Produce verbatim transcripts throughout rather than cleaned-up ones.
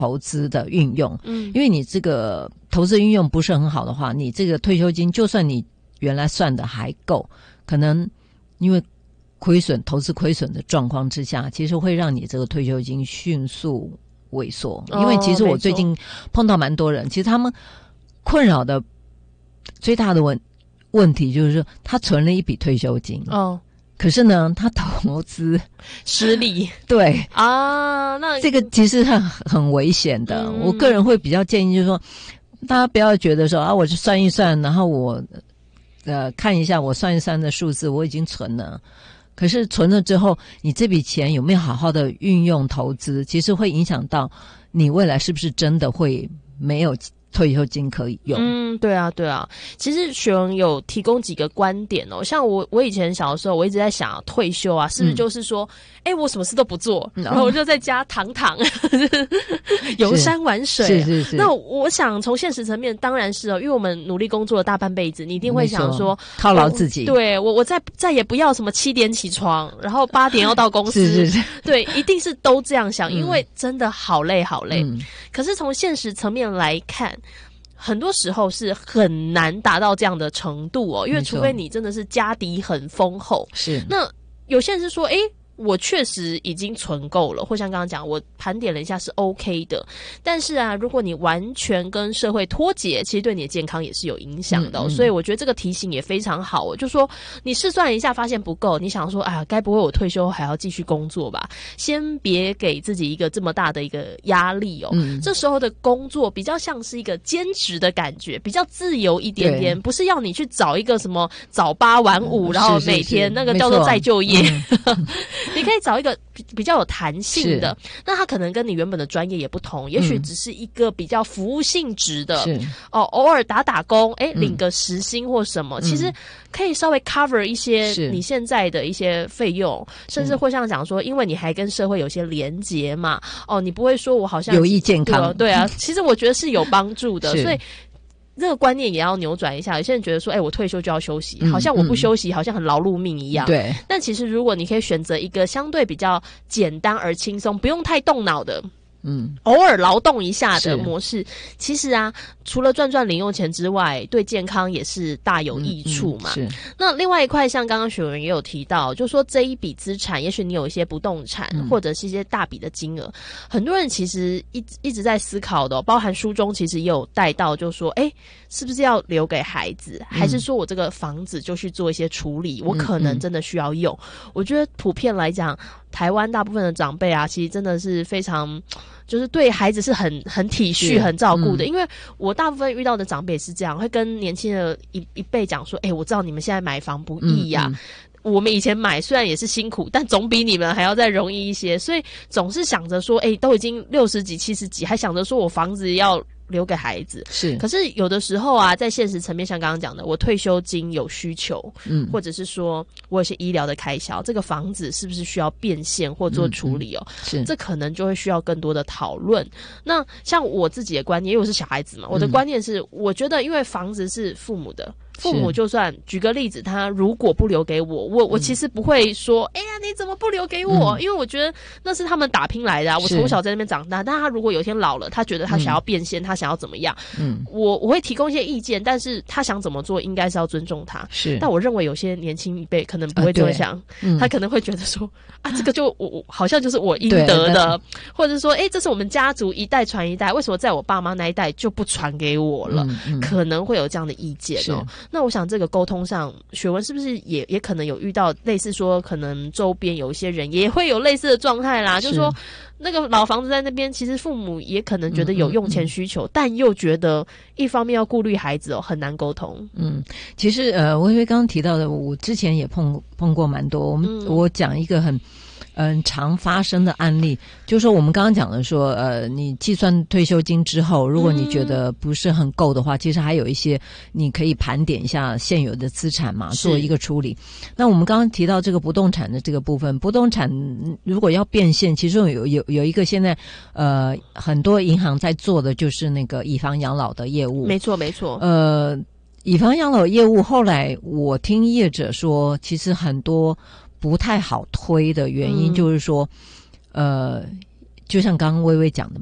投资的运用，嗯，因为你这个投资运用不是很好的话，你这个退休金就算你原来算的还够，可能因为亏损投资亏损的状况之下，其实会让你这个退休金迅速萎缩。因为其实我最近碰到蛮多人，其实他们困扰的最大的问问题就是说，他存了一笔退休金哦。可是呢，他投资失利， 对啊，那这个其实很很危险的。嗯、我个人会比较建议，就是说，大家不要觉得说啊，我就算一算，然后我呃看一下我算一算的数字，我已经存了。可是存了之后，你这笔钱有没有好好的运用投资，其实会影响到你未来是不是真的会没有退休金可以用。 嗯，对啊对啊。其实雪文有提供几个观点哦，像我我以前小的时候，我一直在想退休啊，是不是就是说哎、嗯、我什么事都不做，然后我就在家躺躺游山玩水、啊、 是是是。 那我想从现实层面当然是哦，因为我们努力工作了大半辈子，你一定会想说犒劳自己。 对，我我再再也不要什么七点起床，然后八点要到公司是是是。 对，一定是都这样想、嗯、因为真的好累好累、嗯、可是从现实层面来看，很多时候是很难达到这样的程度哦，因为除非你真的是家底很丰厚。 是。 那有些人是说，诶我确实已经存够了，或像刚刚讲，我盘点了一下是 OK 的。但是啊，如果你完全跟社会脱节，其实对你的健康也是有影响的、哦嗯嗯。所以我觉得这个提醒也非常好、哦，就说你试算一下，发现不够，你想说，啊，该不会我退休还要继续工作吧？先别给自己一个这么大的一个压力哦。嗯、这时候的工作比较像是一个兼职的感觉，比较自由一点点，不是要你去找一个什么早八晚五，嗯、然后每天是是是那个叫做再就业。你可以找一个比较有弹性的，那它可能跟你原本的专业也不同，也许只是一个比较服务性质的， 是哦，偶尔打打工，哎，领个时薪或什么、嗯，其实可以稍微 cover 一些你现在的一些费用，甚至会像讲说，因为你还跟社会有些连结嘛，哦，你不会说我好像有益健康， 对啊，其实我觉得是有帮助的，所以。这个观念也要扭转一下，有些人觉得说，哎、欸，我退休就要休息，好像我不休息，嗯、好像很劳碌命一样。 对。 但其实如果你可以选择一个相对比较简单而轻松，不用太动脑的。嗯，偶尔劳动一下的模式，其实啊，除了赚赚零用钱之外，对健康也是大有益处嘛。嗯嗯、是。那另外一块，像刚刚雪文也有提到，就说这一笔资产，也许你有一些不动产、嗯、或者是一些大笔的金额，很多人其实一一直在思考的、哦，包含书中其实也有带到，就说，哎，是不是要留给孩子，还是说我这个房子就去做一些处理？嗯、我可能真的需要用。嗯、我觉得普遍来讲，台湾大部分的长辈啊，其实真的是非常。就是对孩子是很很体恤、很照顾的、嗯，因为我大部分遇到的长辈是这样，会跟年轻的一一辈讲说：“哎、欸，我知道你们现在买房不易呀、啊嗯嗯，我们以前买虽然也是辛苦，但总比你们还要再容易一些。”所以总是想着说：“哎、欸，都已经六十几、七十几，还想着说我房子要。”留给孩子是， 可是有的时候啊，在现实层面，像刚刚讲的，我退休金有需求，嗯，或者是说我有些医疗的开销，这个房子是不是需要变现或做处理哦？嗯嗯、是，这可能就会需要更多的讨论。那像我自己的观念，因为我是小孩子嘛，我的观念是，我觉得因为房子是父母的。父母就算举个例子，他如果不留给我，我我其实不会说，哎、嗯、呀，你怎么不留给我、嗯？因为我觉得那是他们打拼来的啊，我从小在那边长大。但他如果有一天老了，他觉得他想要变现，嗯、他想要怎么样，嗯，我我会提供一些意见，但是他想怎么做，应该是要尊重他。是，但我认为有些年轻一辈可能不会这么想，啊嗯、他可能会觉得说，啊，这个就我我好像就是我应得的，或者说，哎，这是我们家族一代传一代，为什么在我爸妈那一代就不传给我了？嗯嗯、可能会有这样的意见哦。那我想这个沟通上，雪文是不是也也可能有遇到类似说，可能周边有一些人也会有类似的状态啦，就是说那个老房子在那边，其实父母也可能觉得有用钱需求，嗯嗯嗯、但又觉得一方面要顾虑孩子哦，很难沟通。 嗯，其实呃，微微刚刚提到的，我之前也碰碰过蛮多。我们、嗯、我讲一个很。嗯，常发生的案例，就是说我们刚刚讲的说，呃，你计算退休金之后，如果你觉得不是很够的话，嗯、其实还有一些你可以盘点一下现有的资产嘛，做一个处理。那我们刚刚提到这个不动产的这个部分，不动产如果要变现，其中有有有一个现在呃很多银行在做的就是那个以房养老的业务。 没错，没错。 呃，以房养老业务后来我听业者说，其实很多。不太好推的原因就是说，嗯、呃，就像刚刚微微讲的嘛，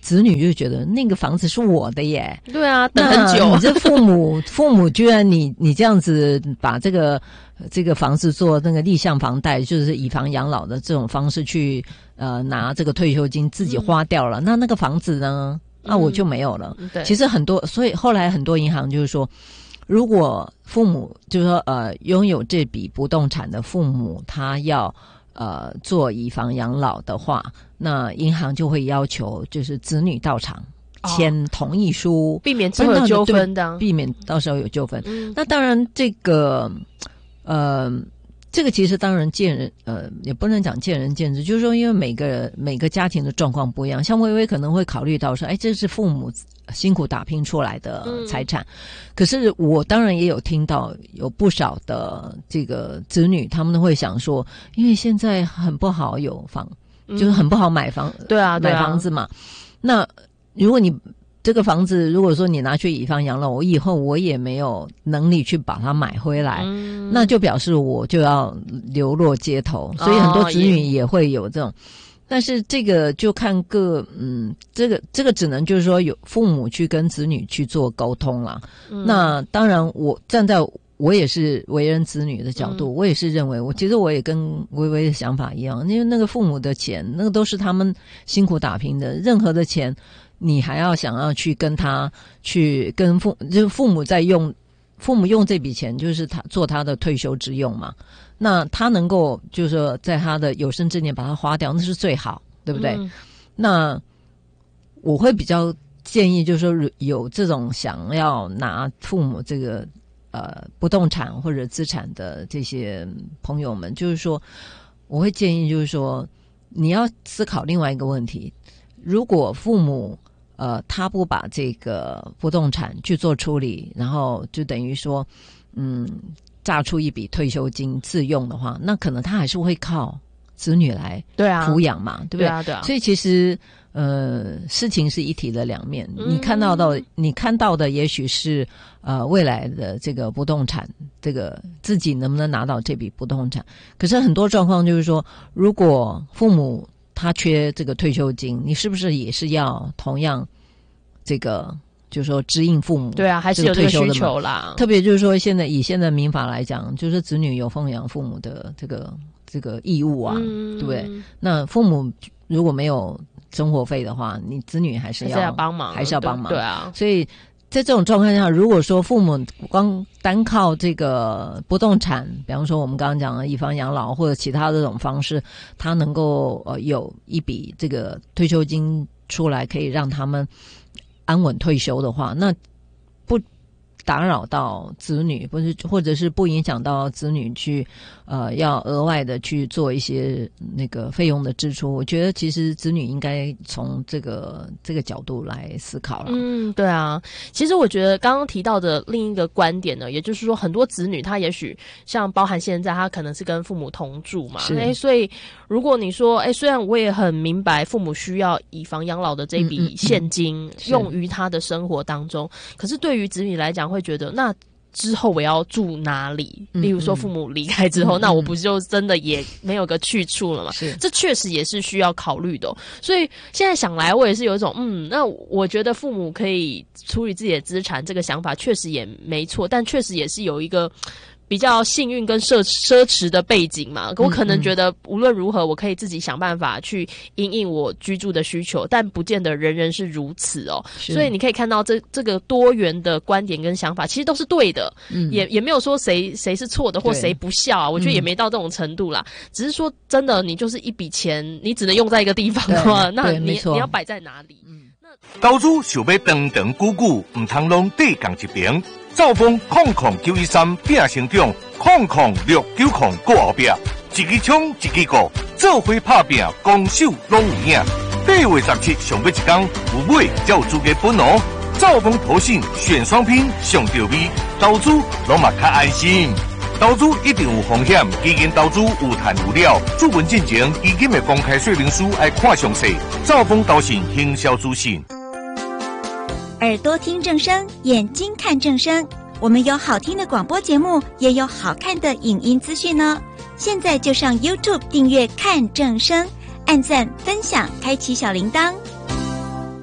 子女就觉得那个房子是我的耶。 对啊，等很久。 你这父母父母居然你你这样子把这个这个房子做那个立项房贷，就是以房养老的这种方式去呃拿这个退休金自己花掉了，嗯、那那个房子呢？那我就没有了。 嗯、对， 其实很多，所以后来很多银行就是说，如果父母就是说呃拥有这笔不动产的父母，他要呃做以房养老的话，那银行就会要求就是子女到场签同意书， 哦、避免之后有纠纷的， 避免到时候有纠纷。 嗯、 那当然，这个呃。这个其实当然见人，呃，也不能讲见仁见智，就是说，因为每个每个家庭的状况不一样，像微微可能会考虑到说，哎，这是父母辛苦打拼出来的财产，嗯、可是我当然也有听到有不少的这个子女，他们会想说，因为现在很不好有房，嗯、就是很不好买房， 对啊， 买房子嘛。那如果你这个房子如果说你拿去以房养老，我以后我也没有能力去把它买回来，嗯、那就表示我就要流落街头，所以很多子女也会有这种。哦、但是这个就看各嗯，这个这个只能就是说有父母去跟子女去做沟通啦。嗯、那当然，我站在我也是为人子女的角度，嗯、我也是认为，我其实我也跟微微的想法一样，因为那个父母的钱，那个都是他们辛苦打拼的，任何的钱。你还要想要去跟他去跟父，就是父母在用，父母用这笔钱就是他做他的退休之用嘛。那他能够就是说在他的有生之年把它花掉，那是最好，对不对？嗯、那我会比较建议，就是说有这种想要拿父母这个呃不动产或者资产的这些朋友们，就是说我会建议，就是说你要思考另外一个问题。如果父母呃他不把这个不动产去做处理，然后就等于说嗯榨出一笔退休金自用的话，那可能他还是会靠子女来抚养嘛， 对, 啊对不对？ 对啊，对啊。 所以其实呃事情是一体的两面，嗯、你看到的你看到的也许是呃未来的这个不动产，这个自己能不能拿到这笔不动产，可是很多状况就是说，如果父母他缺这个退休金，你是不是也是要同样这个就是说支应父母？ 对啊，还是有这个需求啦。 特别就是说现在以现在民法来讲，就是子女有奉养父母的这个这个义务啊，嗯、对不对？那父母如果没有生活费的话，你子女还是要还是要帮忙， 还是要帮忙。 对, 对啊， 所以在这种状况下，如果说父母光单靠这个不动产，比方说我们刚刚讲的以房养老或者其他这种方式，他能够呃有一笔这个退休金出来，可以让他们安稳退休的话，那不打扰到子女，不是或者是不影响到子女去呃要额外的去做一些那个费用的支出，我觉得其实子女应该从这个这个角度来思考了。 嗯，对啊，其实我觉得刚刚提到的另一个观点呢，也就是说很多子女他也许像包含现在他可能是跟父母同住嘛，哎，所以如果你说哎，虽然我也很明白父母需要以房养老的这笔现金、嗯嗯嗯、用于他的生活当中，可是对于子女来讲会觉得那之后我要住哪里？例如说父母离开之后，嗯嗯、那我不就真的也没有个去处了嘛？是，这确实也是需要考虑的、哦。所以现在想来，我也是有一种嗯，那我觉得父母可以处理自己的资产，这个想法确实也没错，但确实也是有一个比较幸运跟奢奢侈的背景嘛，我可能觉得无论如何我可以自己想办法去因应我居住的需求，但不见得人人是如此哦。所以你可以看到这这个多元的观点跟想法其实都是对的，嗯、也也没有说谁谁是错的或谁不孝啊，我觉得也没到这种程度啦、嗯、只是说真的你就是一笔钱你只能用在一个地方的话，那你你要摆在哪里？嗯， 投资想要长长久久，唔通拢对讲一边。兆丰空空九一三变成长，空空六九空过后壁，一支枪一支鼓，做伙拍拼，攻守拢有影。八月十七上尾一天，有买才有资格分哦。兆丰投信选双拼上到位，投资拢嘛较安心。投资一定有风险，基金投资有赚有了。注文进前，基金的公开说明书要看详细。兆丰投信行销资讯。 耳朵听正声，眼睛看正声。我们有好听的广播节目，也有好看的影音资讯呢。现在就上 YouTube 订阅看正声，按赞分享，开启小铃铛。